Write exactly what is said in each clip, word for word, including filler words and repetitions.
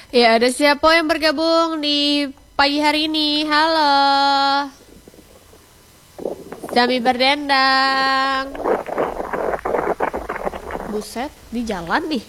Ya, ada siapa yang bergabung di pagi hari ini? Halo, Jami berdendang. Buset, di jalan nih.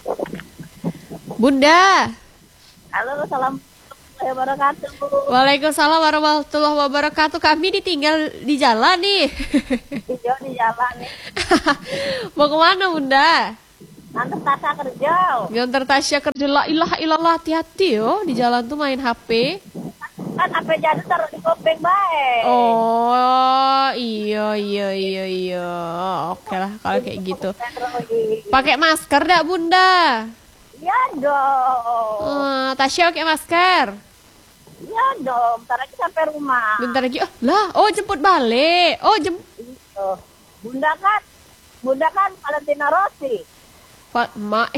Bunda. Halo, assalamualaikum wabarakatuh. Waalaikumsalam warahmatullahi wabarakatuh. Kami ditinggal di jalan nih. Hijau di jalan nih. Mau kemana Bunda? Nanti tata kerja. Ngantar Tasya kerja. La ilaha illallah, hati-hati yo. Di jalan tuh main H P. Kan H P jadul taruh di kopeng baik. Oh, iya iya iya iya. Oke lah kalau kayak gitu. Pakai masker dak Bunda? Iya dong. Uh, Tasya pakai masker. Iya dong. Bentar lagi sampai rumah. Bentar lagi. Oh, lah, oh jemput balik. Oh, jem Iya. Bunda kan, Bunda kan Valentina Rossi. Pak, mak.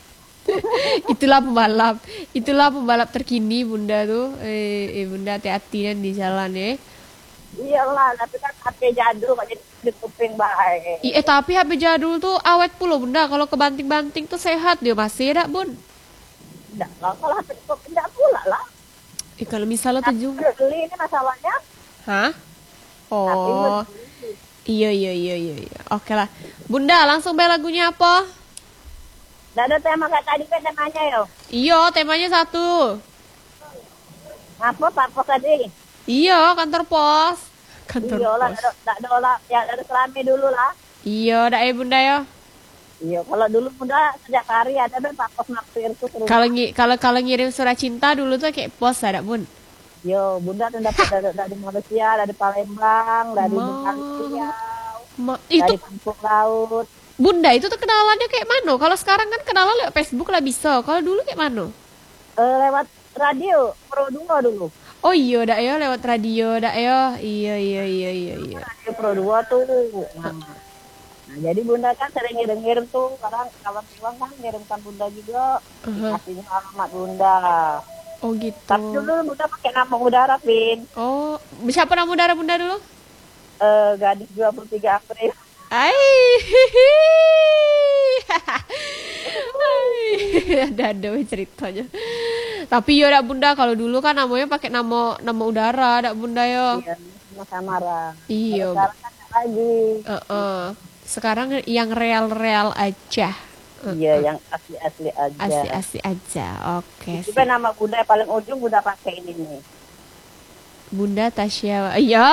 Itulah pembalap. Itulah pembalap terkini Bunda tuh. Eh, eh Bunda hati-hati dan di jalan ya. Iyalah, tapi kan H P jadul kok jadi di kopeng baik. I, eh tapi H P jadul tuh awet pula Bunda. Kalau kebanting-banting tuh sehat dia masih ada Bun. Enggak lah, kalau H P di kopeng enggak pula lah. Eh kalau misalnya tuh juga. Beli ini masalahnya. Hah? Oh. Iya iya iya iya iya. Oke lah. Bunda, langsung bel lagunya apa? Enggak ada tema kayak tadi kan temanya yo. Iya, temanya satu. Apa Pak tadi? Iya, kantor pos. Kantor Iya lah, pos. enggak ada olah, ya ada selami dulu lah. Iya, dak ya Bunda ya. Iya, kalau dulu Bunda sejak hari ada ben Pak Pos naksir tuh terus. Kalau ngi kalau kalau ngirim surat cinta dulu tuh kayak pos ada Bun. Yo, Bunda tuh dapat dari, dari Malaysia, dari Palembang, dari Ma, Bengkulu, ma, itu dari Kampung Laut. Bunda itu tuh kenalannya kayak mana? Kalau sekarang kan kenalan lewat Facebook lah bisa. Kalau dulu kayak mana? Eh, lewat radio Pro dua dulu. Oh iya, dak ya lewat radio dak ya. Iya iya iya iya iya. Radio Pro dua tuh. Nah, nah, jadi Bunda kan sering ngirim-ngirim tuh, kadang kawan-kawan kan ngirimkan Bunda juga, Uh-huh. kasihnya alamat Bunda. Oh gitu. Tapi dulu Bunda pakai nama udara, Pin. Oh, siapa nama udara Bunda dulu? Eh, gadis dua puluh tiga April. Ai. Ada ada we ceritanya. Tapi yo dak Bunda kalau dulu kan namanya pakai nama nama udara dak Bunda yo. Iya, sama Samara. Iya. Sekarang kan nggak lagi. Heeh. Sekarang yang real-real aja. Iya, yang asli-asli aja. Asli-asli aja. Oke. Juga nama Bunda yang paling ujung Bunda pakai ini nih. Bunda Tasya. Iya.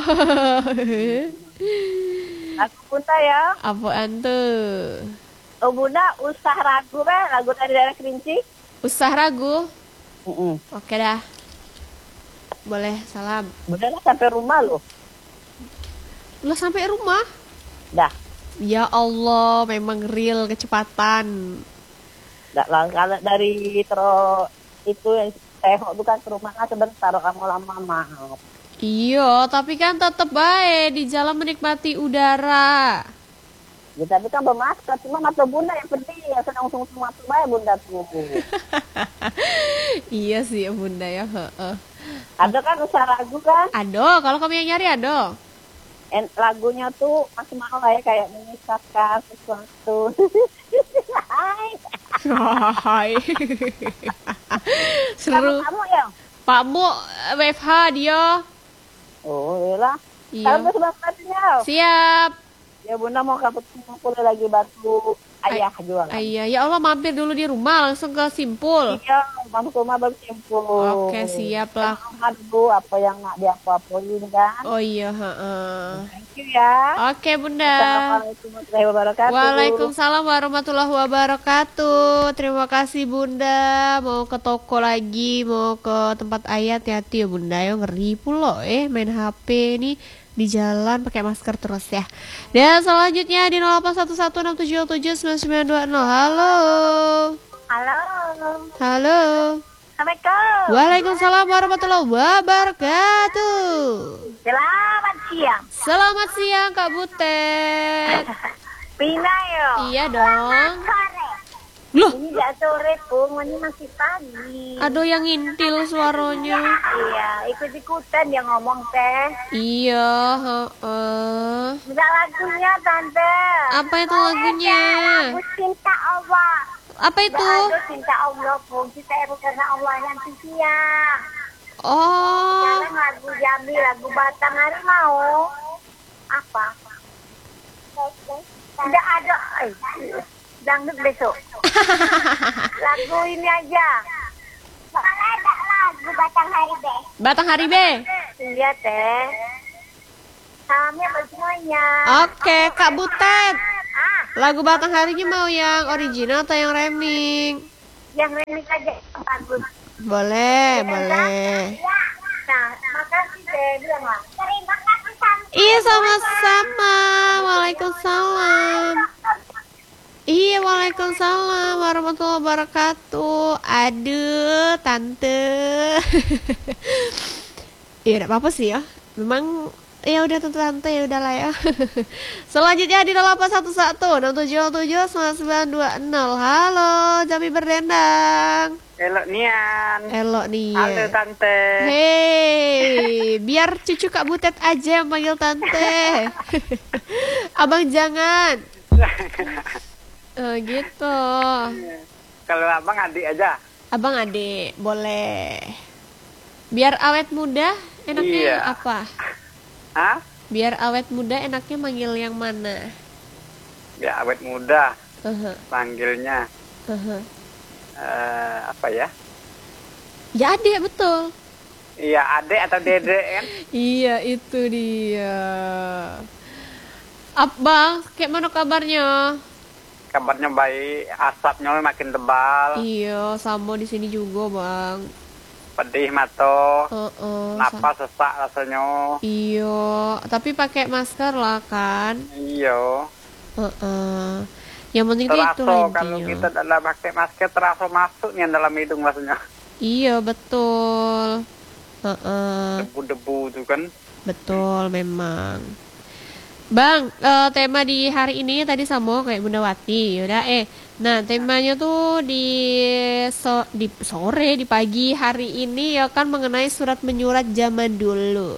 Lagu Bunda ya. Apaan tuh? Oh Bunda, usah ragu be, lagu dari daerah Kerinci. Usah ragu. Mm-mm. Oke dah. Boleh, salam. Bunda lah sampai rumah loh. Lo sampai rumah? Dah. Ya Allah, memang real kecepatan. Dah lah, kalau dari tero itu yang Tehok itu kan ke rumahnya sebentar, kamu lama maaf. Iya, tapi kan tetep baik di jalan menikmati udara. Ya, tapi kan bermasker, cuma mata Bunda yang penting ya sedang usung-usung mata baik Bunda tuh. Iya sih ya Bunda ya. Heeh. Ada kan usaha lagu kan? Ado, kalau kamu yang nyari ado. En, lagunya tuh masih mau lah ya kayak mengisahkan sesuatu. Hai. Hai. Seru. Kamu, kamu ya? Pak Mu W F H dia. Oh iyalah. Iya. Kalau sebelah ya. Siap. Ya Bunda mau kabut kumpul lagi batu ayah jual. Iya, ya Allah mampir dulu di rumah langsung ke Simpul. Iya, masuk rumah baru simpul. Oke, siap lah. Rumah dulu apa yang nggak diapa-apain kan? Oh iya, heeh. Thank you ya. Oke, Bunda. Assalamualaikum warahmatullahi wabarakatuh. Waalaikumsalam warahmatullahi wabarakatuh. Terima kasih Bunda. Mau ke toko lagi, mau ke tempat ayat, hati-hati ya Bunda. Ya ngeri pula eh main H P nih di jalan pakai masker terus ya. Dan selanjutnya di nol delapan satu satu enam tujuh tujuh sembilan sembilan dua nol. Halo. Halo. Halo. Assalamualaikum. Waalaikumsalam warahmatullahi wabarakatuh. Selamat siang. Selamat siang Kak Butet. Pina yo. Iya dong. Sore. Loh, Ini tidak sore pun, ini masih pagi. aduh yang ngintil suaranya. Iya, ikut-ikutan dia ngomong teh. Iya, heeh. Minta lagunya tante. Apa itu lagunya? Lagu cinta Allah. Apa itu? Ada cinta Allah pun kita itu karena Allah yang siang. Oh. Sekarang lagu Jambi, lagu Batang Harimau. Apa? Tidak ada. Eh, dangdut besok. Lagu ini aja. Mana ada lagu Batang Haribe? Batang Haribe. Iya teh. Kami semuanya. Oke, Kak Butet. Ah, Lagu Batang Harinya mau yang original atau yang remix? yang remix aja bagus. Boleh, boleh. Ya. Nah, makasih deh, bilang lah. Terima kasih Santi. Iya, sama-sama. Waalaikumsalam. Iya, waalaikumsalam warahmatullahi wabarakatuh. Aduh, tante. Iya, tidak apa-apa sih ya. Memang ya udah tante-tante, ya udahlah ya. Selanjutnya di delapan satu satu enam tujuh tujuh sembilan sembilan dua nol. Halo, Jambi berdendang. Elok Nian. Elok nih. Halo Tante. Hei, biar cucu Kak Butet aja yang panggil tante. Abang jangan. Oh, gitu. Kalau abang adik aja. Abang adik, boleh. Biar awet muda, enaknya Iya. apa? Hah? Biar awet muda, enaknya manggil yang mana? Ya awet muda. Heeh, Panggilnya heeh. eh, apa ya? Ya adik, betul. Iya adik atau dede kan? Iya, itu dia. Abang, kayak mana kabarnya? Kabarnya baik. Asapnya makin tebal. Iya, sama di sini juga, Bang. Pedih mato. Heeh. Napas sesak rasanya. Iya, tapi pakai masker lah kan. Iya. Heeh. Yang penting tuh itu Terasa lah kalau intinya. kita tidak pakai masker terasa masuk nih dalam hidung maksudnya. Iya, betul. Heeh. Debu-debu itu kan. Betul memang. Bang, eh, tema di hari ini tadi sama kayak Bunda Wati, yaudah eh. Nah, temanya tuh di so- di sore, di pagi hari ini ya kan mengenai surat menyurat zaman dulu.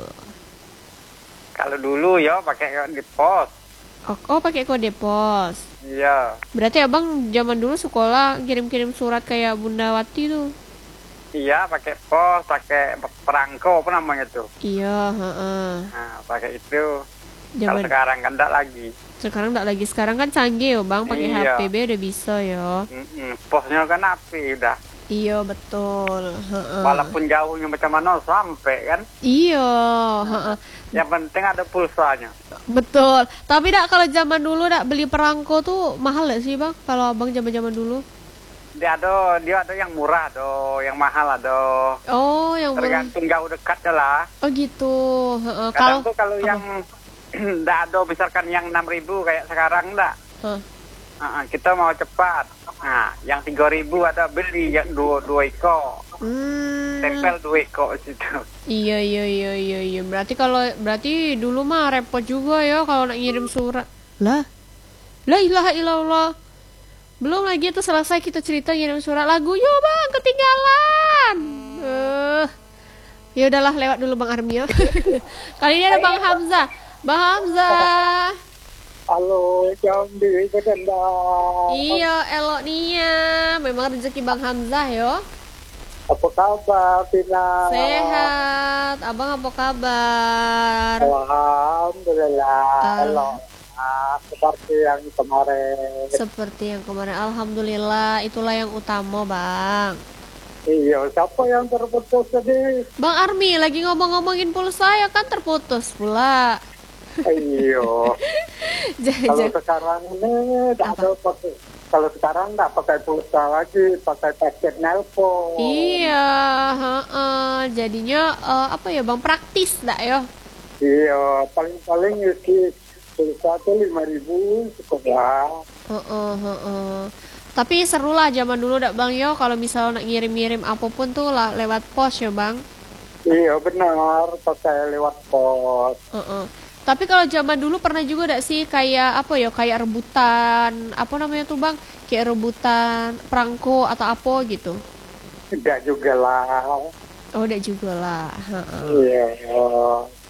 Kalau dulu ya pakai di pos. Oh, oh pakai kode pos. Iya. Berarti abang zaman dulu sekolah kirim-kirim surat kayak Bunda Wati tuh. Iya, pakai pos, pakai perangko apa namanya tuh. Iya, heeh. Nah, pakai itu. Kalau Zaman sekarang kan enggak lagi. sekarang enggak lagi, sekarang kan canggih ya bang, pakai Iya. H P B udah bisa ya. Mm-mm, posnya kan api udah. Iya betul. Heeh. Walaupun jauhnya macam mana sampai kan. Iya, heeh. Yang penting ada pulsanya. Betul. Tapi dak kalau zaman dulu dak beli perangko tuh mahal gak sih bang? Kalau abang zaman-zaman dulu? Dia ada, dia ada yang murah, ada yang mahal, ada. Oh, yang murah. Tergantung jauh dekatnya lah. Oh gitu. Heeh. Kadang Kalau tuh kalau yang enggak ada misalkan yang enam ribu kayak sekarang enggak. Hah. Nah, kita mau cepat. Nah, yang tiga ribu ada beli yang dua dua ekor. Hmm. Tempel dua ekor situ. Iya iya iya iya iya. Berarti kalau berarti dulu mah repot juga ya kalau nak ngirim surat. Lah. La ilaha illallah. Belum lagi itu selesai kita cerita ngirim surat lagu. Yo bang ketinggalan. Eh. Ya udahlah lewat dulu Bang Armio. Kali ini ada Bang Hamzah. Bang Hamzah. Halo, Jambi berdendang. Iya, elok nia. Memang rezeki Bang Hamzah yo. Apa kabar, Tina? Sehat. Abang apa kabar? Alhamdulillah. Al- Halo. Ah, seperti yang kemarin. Seperti yang kemarin. Alhamdulillah, itulah yang utama, Bang. Iya, siapa yang terputus tadi? Bang Armi lagi ngomong-ngomongin pulsa ya kan terputus pula. Iya. Kalau Jangan. sekarang ini nggak ada pakai. Kalau sekarang nggak pakai pulsa lagi, pakai paket nelpon. Iya, heeh. Jadinya eh, apa ya, Bang, praktis enggak ya? Iya, paling-paling isi pulsa tuh lima ribu cukup lah. Heeh, heeh. Tapi seru lah zaman dulu dak Bang yo kalau misalnya nak ngirim-ngirim apapun tuh lah lewat pos ya Bang. Iya benar, pakai lewat pos. Heeh. Tapi kalau zaman dulu pernah juga dak sih kayak apa ya, kayak rebutan, apa namanya tuh Bang? Kayak rebutan perangko atau apa gitu. Tidak juga lah. Oh, dak juga lah. Heeh. Iya.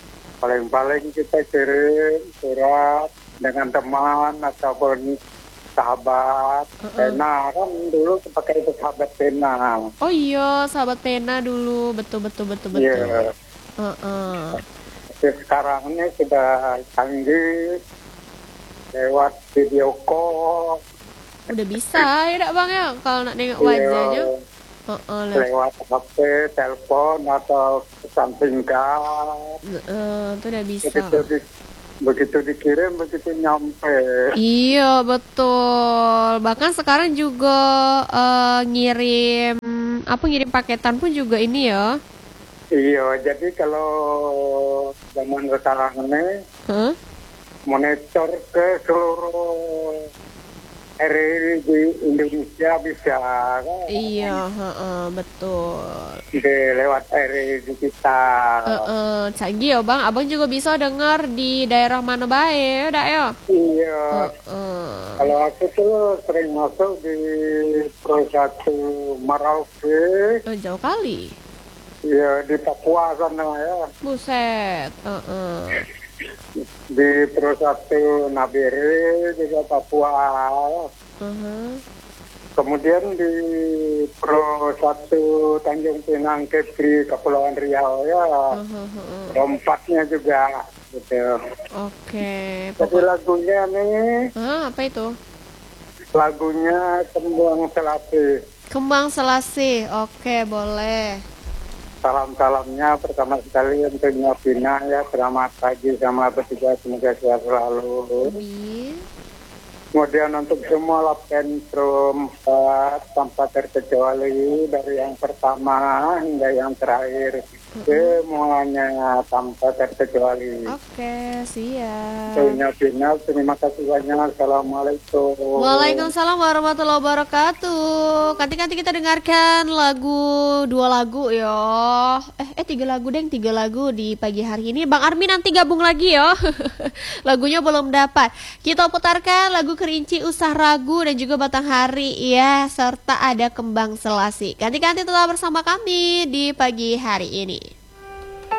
Paling-paling kita kirim surat dengan teman ataupun sahabat Heeh. pena kan dulu pakai itu sahabat pena. Oh iya, sahabat pena dulu, betul betul betul betul. Iya. Heeh. Tapi sekarang ini sudah canggih lewat video call. Udah bisa ya dak bang ya kalau nak nengok Iya. wajahnya. Heeh, lah. Lewat H P, telepon atau pesan singkat. Heeh, itu udah bisa. Begitu, di, begitu dikirim, begitu nyampe. Iya betul. Bahkan sekarang juga eh, ngirim apa ngirim paketan pun juga ini ya. Iya, jadi kalau zaman sekarang ini Hah? monitor ke seluruh R R I di Indonesia bisa kan? Iya, heeh, betul. Di lewat R R I digital. Heeh, canggih ya bang. Abang juga bisa dengar di daerah mana bae, dak ya. Iya. Heeh. Kalau aku tuh sering masuk di Pro satu Merauke, Oh, jauh kali. ya di Papua sana ya, Buset. Heeh. di Pro satu Nabire juga Papua. Heeh. Kemudian di Pro satu Tanjung Pinang Kepri Kepulauan Riau ya, Heeh, heeh. rompatnya juga gitu. Oke. Jadi Pokok. lagunya nih, Hah, apa itu? lagunya Kembang Selasi. Kembang Selasih. Oke, boleh. Salam-salamnya pertama sekali untuk Nyopina ya, selamat pagi sama bertiga, semoga sehat selalu. Amin. Kemudian untuk semua Lapentrum empat tanpa terkecuali dari yang pertama hingga yang terakhir, semuanya tanpa terkecuali. Oke, siap. Untuk Nyopina, terima kasih banyak. Assalamualaikum. Waalaikumsalam warahmatullahi wabarakatuh. Nanti-nanti kita dengarkan lagu dua lagu ya. Eh, eh tiga lagu deng, tiga lagu di pagi hari ini. Bang Armin nanti gabung lagi ya. Lagunya belum dapat. Kita putarkan lagu Kerinci Usah Ragu dan juga Batanghari ya, serta ada Kembang Selasi. Ganti-ganti tetap bersama kami di pagi hari ini.